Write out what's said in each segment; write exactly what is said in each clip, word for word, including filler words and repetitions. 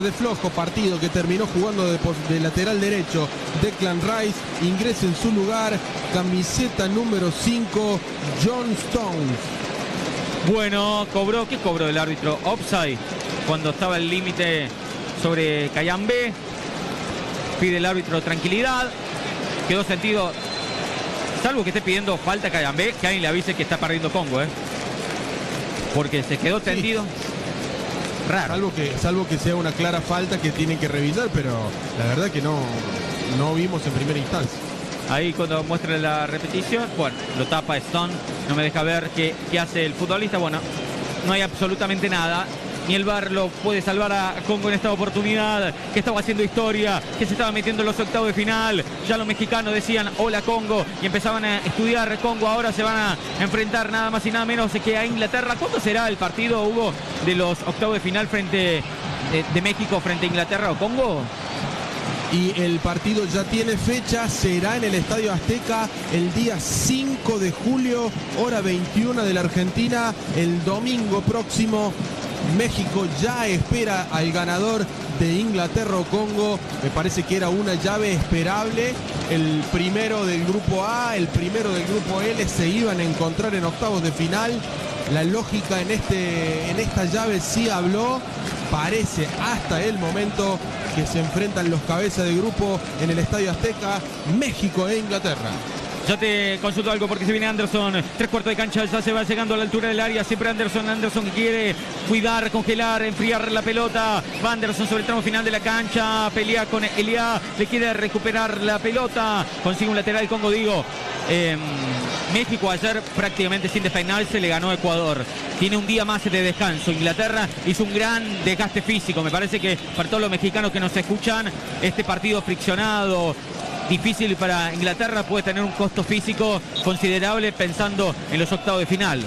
De flojo partido que terminó jugando de, de lateral derecho. Declan Rice ingresa en su lugar, camiseta número cinco, John Stones. Bueno, cobró, ¿qué cobró el árbitro? Offside, cuando estaba el límite sobre Cayambe. Pide el árbitro tranquilidad. Quedó sentido, salvo que esté pidiendo falta a Cayambe, que alguien le avise que está perdiendo Congo, ¿eh? Porque se quedó tendido. Sí. Raro. Salvo que, salvo que sea una clara falta que tienen que revisar, pero la verdad que no, no vimos en primera instancia. Ahí cuando muestra la repetición, bueno, lo tapa Stone, no me deja ver qué, qué hace el futbolista. Bueno, no hay absolutamente nada. Ni el V A R lo puede salvar a Congo en esta oportunidad, que estaba haciendo historia, que se estaba metiendo en los octavos de final. Ya los mexicanos decían hola Congo y empezaban a estudiar Congo. Ahora se van a enfrentar nada más y nada menos que a Inglaterra. ¿Cuándo será el partido, Hugo, de los octavos de final frente de, de México frente a Inglaterra o Congo? Y el partido ya tiene fecha, será en el Estadio Azteca el día cinco de julio, hora veintiuna de la Argentina, el domingo próximo. México ya espera al ganador de Inglaterra o Congo. Me parece que era una llave esperable. El primero del grupo A, el primero del grupo L se iban a encontrar en octavos de final. La lógica en, este, en esta llave sí habló. Parece hasta el momento que se enfrentan los cabezas de grupo en el Estadio Azteca, México e Inglaterra. Ya te consulto algo porque se viene Anderson, tres cuartos de cancha, ya se va llegando a la altura del área, siempre Anderson, Anderson que quiere cuidar, congelar, enfriar la pelota, va Anderson sobre el tramo final de la cancha, pelea con Elia, le quiere recuperar la pelota, consigue un lateral Congo, digo, eh, México ayer prácticamente sin despeinarse le ganó a Ecuador, tiene un día más de descanso, Inglaterra hizo un gran desgaste físico, me parece que para todos los mexicanos que nos escuchan, este partido friccionado, difícil para Inglaterra, puede tener un costo físico considerable pensando en los octavos de final.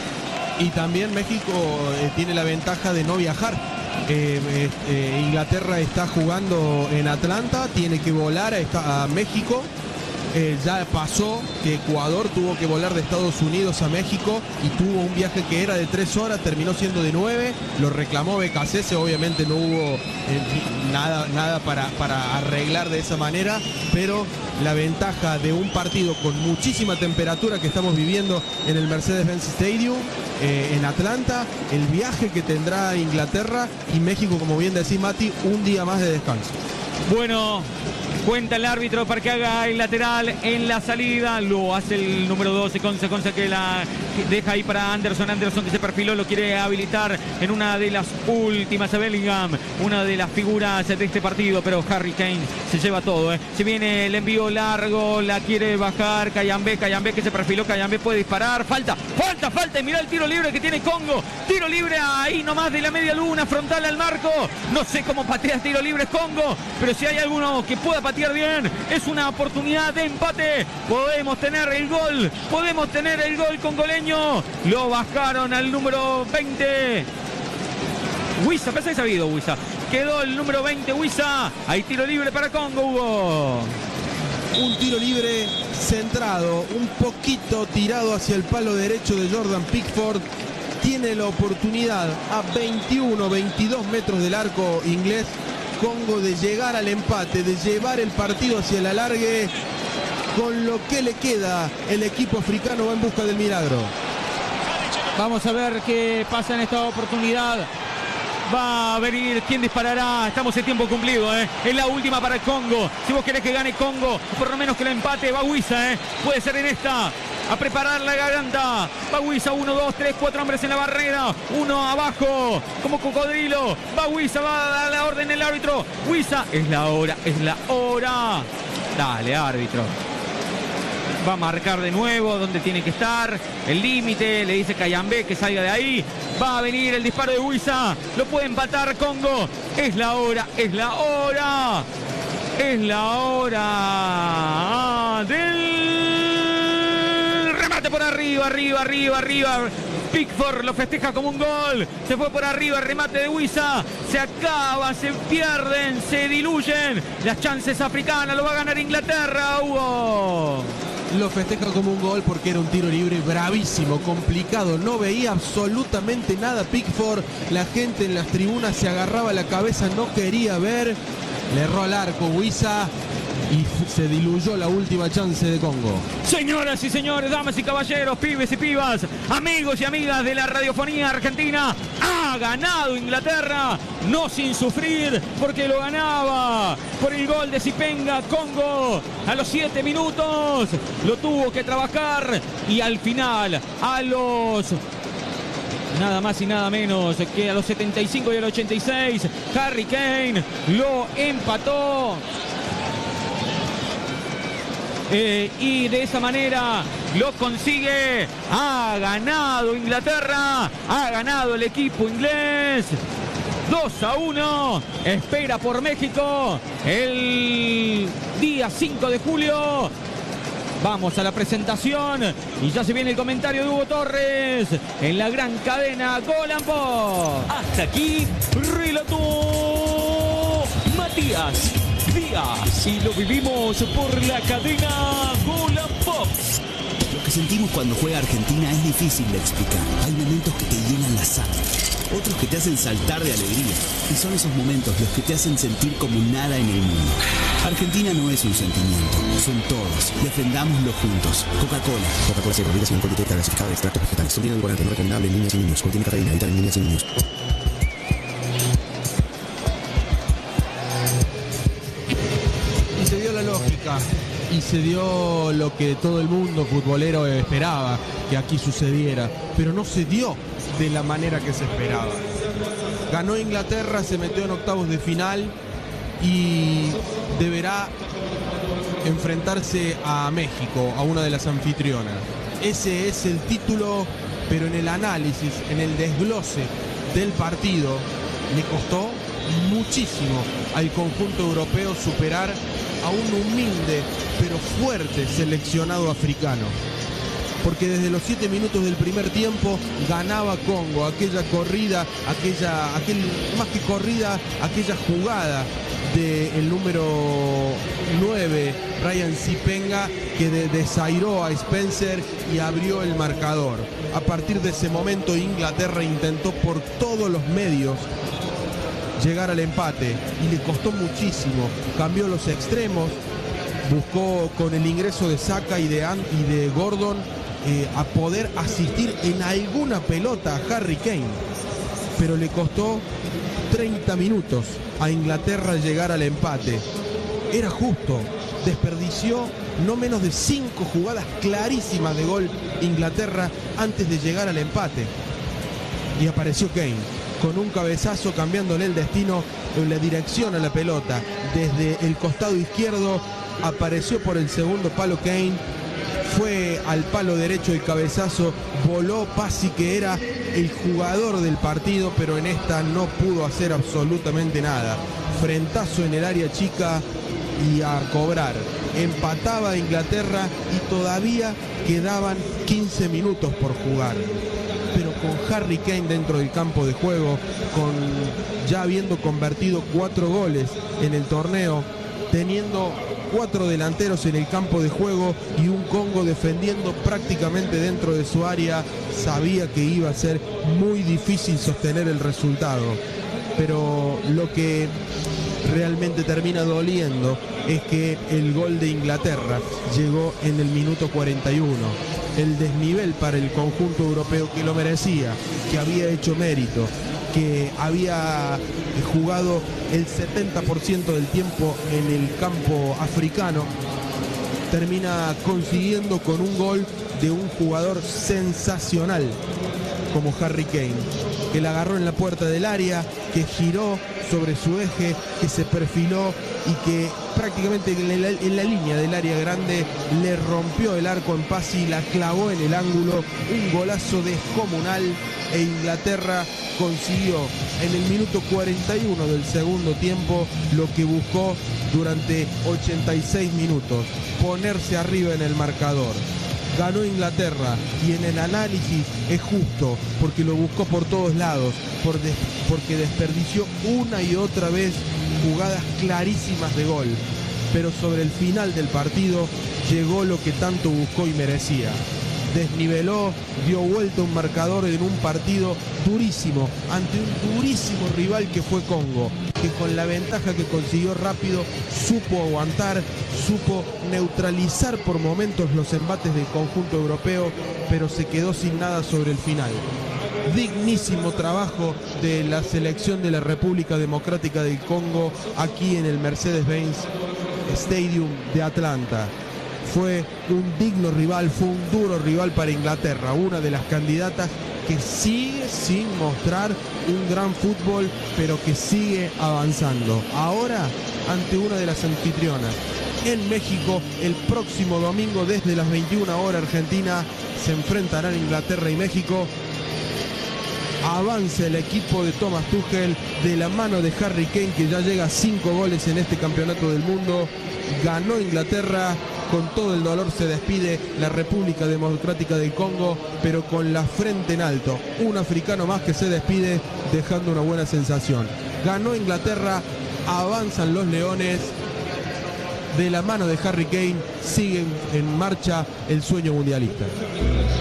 Y también México eh, tiene la ventaja de no viajar. Eh, eh, Inglaterra está jugando en Atlanta, tiene que volar a, a México. Eh, ya pasó que Ecuador tuvo que volar de Estados Unidos a México y tuvo un viaje que era de tres horas, terminó siendo de nueve, lo reclamó B K C S, obviamente no hubo eh, nada, nada para, para arreglar de esa manera, pero la ventaja de un partido con muchísima temperatura que estamos viviendo en el Mercedes-Benz Stadium, eh, en Atlanta, el viaje que tendrá Inglaterra y México, como bien decís Mati, un día más de descanso. Bueno, cuenta el árbitro para que haga el lateral en la salida. Lo hace el número doce, Conce, Conce que la deja ahí para Anderson. Anderson que se perfiló, lo quiere habilitar en una de las últimas a Bellingham. Una de las figuras de este partido, pero Harry Kane se lleva todo. ¿eh? Se viene el envío largo, la quiere bajar Cayambe. Cayambe que se perfiló, Cayambe puede disparar. Falta, falta, falta. Y mirá el tiro libre que tiene Congo. Tiro libre ahí nomás de la media luna, frontal al marco. No sé cómo patea tiro libre Congo, pero si hay alguno que pueda patear bien, es una oportunidad de empate. Podemos tener el gol, podemos tener el gol congoleño. Lo bajaron al número veinte. Huiza, pensé que sabido Huiza. Quedó el número veinte, Huiza. Hay tiro libre para Congo, Hugo. Un tiro libre centrado, un poquito tirado hacia el palo derecho de Jordan Pickford. Tiene la oportunidad a veintiuno, veintidós metros del arco inglés Congo de llegar al empate, de llevar el partido hacia el alargue. Con lo que le queda, el equipo africano va en busca del milagro. Vamos a ver qué pasa en esta oportunidad. Va a venir quién disparará. Estamos en tiempo cumplido, ¿eh? Es la última para el Congo. Si vos querés que gane Congo, por lo menos que la empate, va Huiza, ¿eh? Puede ser en esta. A preparar la garganta. Va Huiza, uno, dos, tres, cuatro hombres en la barrera. Uno abajo, como cocodrilo. Va Huiza, va a dar la orden el árbitro. Huiza, es la hora, es la hora. Dale, árbitro. Va a marcar de nuevo donde tiene que estar. El límite, le dice Cayambe que salga de ahí. Va a venir el disparo de Huiza. Lo puede empatar Congo. Es la hora, es la hora. Es la hora del remate por arriba, arriba, arriba, arriba. Pickford lo festeja como un gol. Se fue por arriba, remate de Huiza. Se acaba, se pierden, se diluyen las chances africanas. Lo va a ganar Inglaterra, Hugo. Lo festeja como un gol porque era un tiro libre bravísimo, complicado. No veía absolutamente nada Pickford. La gente en las tribunas se agarraba la cabeza, no quería ver. Le erró al arco Wissa y se diluyó la última chance de Congo. Señoras y señores, damas y caballeros, pibes y pibas, amigos y amigas de la radiofonía argentina, ha ganado Inglaterra, no sin sufrir, porque lo ganaba por el gol de Zipenga. Congo a los siete minutos lo tuvo que trabajar y al final, a los nada más y nada menos que a los setenta y cinco y al ochenta y seis, Harry Kane lo empató. Eh, y de esa manera lo consigue. Ha ganado Inglaterra, ha ganado el equipo inglés. dos a uno. Espera por México el día cinco de julio. Vamos a la presentación y ya se viene el comentario de Hugo Torres en la gran cadena Gol and Pop. Hasta aquí relató Matías Díaz y lo vivimos por la cadena Gol and Pop. Lo que sentimos cuando juega Argentina es difícil de explicar. Hay momentos que te llenan la sangre, otros que te hacen saltar de alegría. Y son esos momentos los que te hacen sentir como nada en el mundo. Argentina no es un sentimiento, son todos. Defendámoslo juntos. Coca-Cola. Coca-Cola cero, bebida sin alcohol, etiqueta gasificada de extractos vegetales. Contiene edulcorante, no recomendable en niñas y niños. Contiene cafeína, evitar en niñas y niños. Y se dio la lógica. Y se dio lo que todo el mundo futbolero esperaba que aquí sucediera. Pero no se dio de la manera que se esperaba. Ganó Inglaterra, se metió en octavos de final y deberá enfrentarse a México, a una de las anfitrionas. Ese es el título, pero en el análisis, en el desglose del partido, le costó muchísimo al conjunto europeo superar a un humilde pero fuerte seleccionado africano. Porque desde los siete minutos del primer tiempo ganaba Congo, aquella corrida, aquella, aquel, más que corrida, aquella jugada del número nueve, Ryan Zipenga, que de, desairó a Spencer y abrió el marcador. A partir de ese momento Inglaterra intentó por todos los medios llegar al empate y le costó muchísimo. Cambió los extremos, buscó con el ingreso de Saka y de, Ant y de Gordon eh, a poder asistir en alguna pelota a Harry Kane, pero le costó treinta minutos a Inglaterra llegar al empate. Era justo, desperdició no menos de cinco jugadas clarísimas de gol Inglaterra antes de llegar al empate, y apareció Kane con un cabezazo cambiándole el destino en la dirección a la pelota. Desde el costado izquierdo apareció por el segundo palo Kane, fue al palo derecho el cabezazo, voló Pasi, que era el jugador del partido, pero en esta no pudo hacer absolutamente nada. Frentazo en el área chica y a cobrar. Empataba Inglaterra y todavía quedaban quince minutos por jugar. Pero con Harry Kane dentro del campo de juego, con ya habiendo convertido cuatro goles en el torneo, teniendo cuatro delanteros en el campo de juego y un Congo defendiendo prácticamente dentro de su área, sabía que iba a ser muy difícil sostener el resultado. Pero lo que realmente termina doliendo es que el gol de Inglaterra llegó en el minuto cuarenta y uno. El desnivel para el conjunto europeo, que lo merecía, que había hecho mérito, que había jugado el setenta por ciento del tiempo en el campo africano, termina consiguiendo con un gol de un jugador sensacional como Harry Kane, que la agarró en la puerta del área, que giró sobre su eje, que se perfiló y que prácticamente en la, en la línea del área grande le rompió el arco en Pasi y la clavó en el ángulo. Un golazo descomunal, e Inglaterra consiguió en el minuto cuarenta y uno del segundo tiempo lo que buscó durante ochenta y seis minutos: ponerse arriba en el marcador. Ganó Inglaterra y en el análisis es justo, porque lo buscó por todos lados, por des, porque desperdició una y otra vez jugadas clarísimas de gol. Pero sobre el final del partido llegó lo que tanto buscó y merecía. Desniveló, dio vuelta un marcador en un partido durísimo, ante un durísimo rival que fue Congo, que con la ventaja que consiguió rápido supo aguantar, supo neutralizar por momentos los embates del conjunto europeo, pero se quedó sin nada sobre el final. Dignísimo trabajo de la selección de la República Democrática del Congo aquí en el Mercedes-Benz Stadium de Atlanta. Fue un digno rival, fue un duro rival para Inglaterra, una de las candidatas que sigue sin mostrar un gran fútbol, pero que sigue avanzando. Ahora, ante una de las anfitrionas, en México, el próximo domingo desde las veintiuna horas Argentina, se enfrentarán Inglaterra y México. Avanza el equipo de Thomas Tuchel de la mano de Harry Kane, que ya llega a cinco goles en este campeonato del mundo. Ganó Inglaterra, con todo el dolor se despide la República Democrática del Congo, pero con la frente en alto. Un africano más que se despide, dejando una buena sensación. Ganó Inglaterra, avanzan los Leones. De la mano de Harry Kane, siguen en marcha el sueño mundialista.